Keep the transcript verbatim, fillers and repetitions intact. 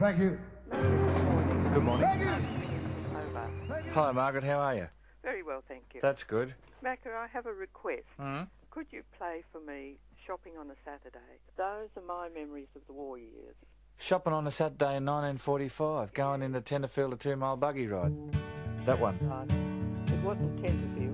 Thank you. Good morning. Thank you. Over. Thank you. Hi, Margaret. How are you? Very well, thank you. That's good. Macca, I have a request. Mm-hmm. Could you play for me Shopping on a Saturday? Those are my memories of the war years. Shopping on a Saturday in nineteen forty-five, going into Tenterfield a two-mile buggy ride. That one. Right. It wasn't Tenterfield.